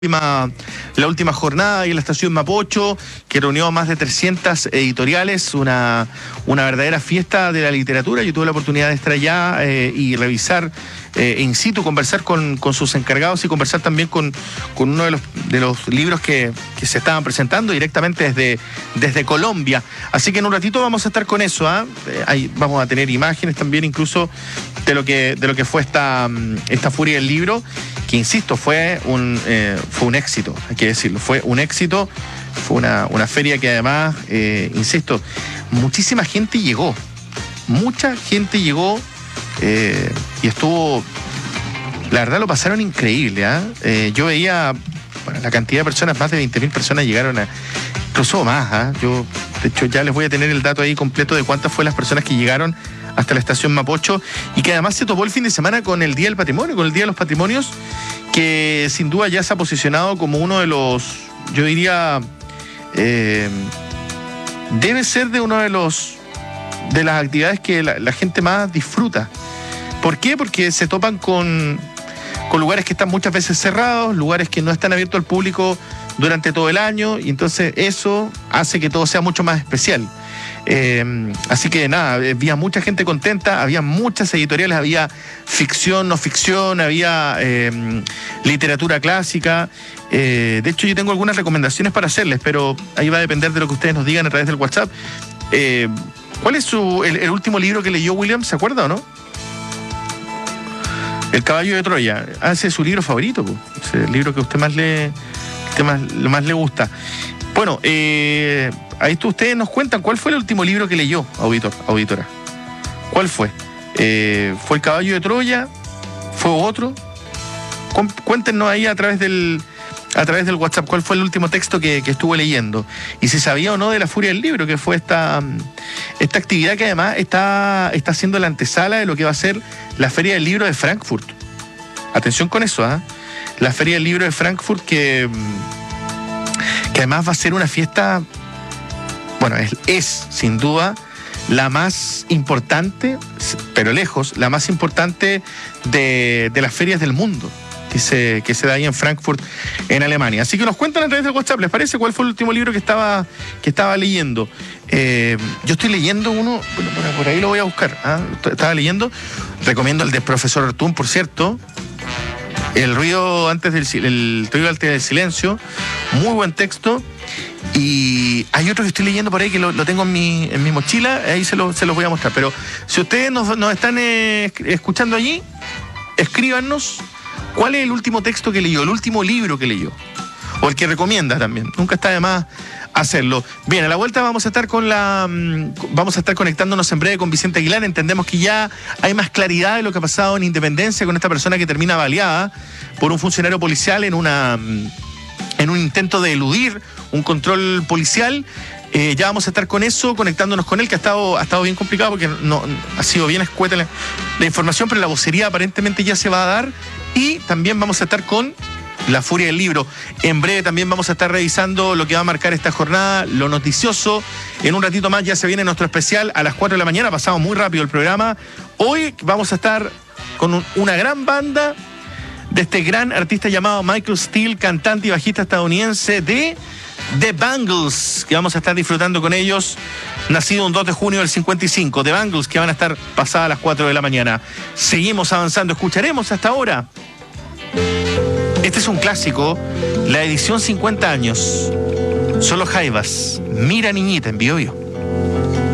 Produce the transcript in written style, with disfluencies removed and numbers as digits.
la última jornada y en la estación Mapocho, que reunió a más de 300 editoriales, una verdadera fiesta de la literatura. Yo tuve la oportunidad de estar allá y revisar in situ, conversar con sus encargados y conversar también con uno de los libros que se estaban presentando directamente desde Colombia. Así que en un ratito vamos a estar con eso, ahí vamos a tener imágenes también incluso de lo que fue esta Furia del Libro, que insisto, fue un éxito, hay que decirlo, fue un éxito, fue una feria que además, insisto, muchísima gente llegó, y estuvo, la verdad lo pasaron increíble, yo veía, bueno, la cantidad de personas, más de 20.000 personas llegaron incluso más, yo de hecho ya les voy a tener el dato ahí completo de cuántas fue las personas que llegaron hasta la estación Mapocho, y que además se topó el fin de semana con el Día del Patrimonio, con el Día de los Patrimonios, que sin duda ya se ha posicionado como uno de los, yo diría, debe ser de uno de las actividades que la gente más disfruta. ¿Por qué? Porque se topan con lugares que están muchas veces cerrados, lugares que no están abiertos al público durante todo el año, y entonces eso hace que todo sea mucho más especial. Así que nada, había mucha gente contenta, había muchas editoriales, había ficción, no ficción, había literatura clísica. De hecho, yo tengo algunas recomendaciones para hacerles, pero ahí va a depender de lo que ustedes nos digan a través del WhatsApp. ¿Cuál es el último libro que leyó William? ¿Se acuerda o no? El Caballo de Troya. Ese es su libro favorito, es el libro que a usted más le gusta. Bueno, ahí ustedes nos cuentan cuál fue el último libro que leyó, auditora. ¿Cuál fue? ¿Fue El Caballo de Troya? ¿Fue otro? Cuéntenos ahí a través del WhatsApp cuál fue el último texto que estuvo leyendo. Y si sabía o no de la Furia del Libro, que fue esta actividad que además está siendo la antesala de lo que va a ser la Feria del Libro de Frankfurt. Atención con eso, La Feria del Libro de Frankfurt que además va a ser una fiesta, bueno, es sin duda la más importante, pero lejos, la más importante de las ferias del mundo que se da ahí en Frankfurt, en Alemania. Así que nos cuentan a través del WhatsApp, ¿les parece? ¿Cuál fue el último libro que estaba leyendo? Yo estoy leyendo uno, bueno, por ahí lo voy a buscar. Estaba leyendo, recomiendo el de Profesor Artún, por cierto, El ruido antes del silencio, muy buen texto. Y hay otro que estoy leyendo por ahí que lo tengo en mi mochila, ahí se los voy a mostrar. Pero si ustedes nos están escuchando allí, escríbanos cuál es el último texto que leyó, el último libro que leyó, o el que recomienda también. Nunca está de más hacerlo. Bien, a la vuelta vamos a estar conectándonos en breve con Vicente Aguilar. Entendemos que ya hay más claridad de lo que ha pasado en Independencia con esta persona que termina baleada por un funcionario policial en un intento de eludir un control policial. Ya vamos a estar con eso, conectándonos con él, que ha estado bien complicado porque no ha sido bien escueta la información, pero la vocería aparentemente ya se va a dar. Y también vamos a estar con la Furia del Libro. En breve también vamos a estar revisando lo que va a marcar esta jornada, lo noticioso. En un ratito más ya se viene nuestro especial a las 4 de la mañana. Pasamos muy rápido el programa. Hoy vamos a estar con una gran banda de este gran artista llamado Michael Steele, cantante y bajista estadounidense de The Bangles, que vamos a estar disfrutando con ellos, nacido un 2 de junio del 55. The Bangles, que van a estar pasadas las 4 de la mañana. Seguimos avanzando, escucharemos hasta ahora. Este es un clásico, la edición 50 años. Solo Jaivas, Mira Niñita, en Biobío.